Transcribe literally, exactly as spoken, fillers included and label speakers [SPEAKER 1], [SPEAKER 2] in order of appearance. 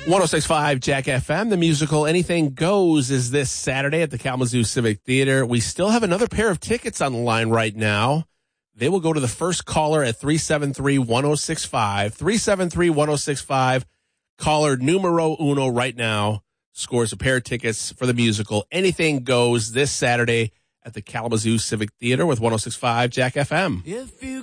[SPEAKER 1] one oh six point five Jack F M, the musical Anything Goes is this Saturday at the Kalamazoo Civic Theater. We still have another pair of tickets on the line right now. They will go to the first caller at three seven three, one oh six five. three seven three, one oh six five. Caller numero uno right now scores a pair of tickets for the musical Anything Goes this Saturday at the Kalamazoo Civic Theater with one oh six point five Jack F M.
[SPEAKER 2] If you